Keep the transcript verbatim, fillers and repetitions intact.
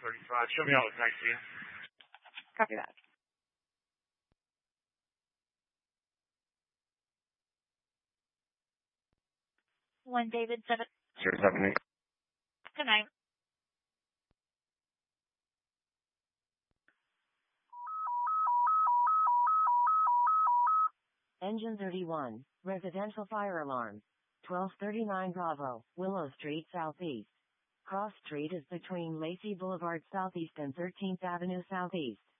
thirty-five. Show me all the nice to you. Copy that. One David seven. Sure, seven eight. Good night. Engine thirty-one, residential fire alarm. twelve thirty-nine Bravo, Willow Street Southeast. Cross Street is between Lacey Boulevard Southeast and thirteenth Avenue Southeast.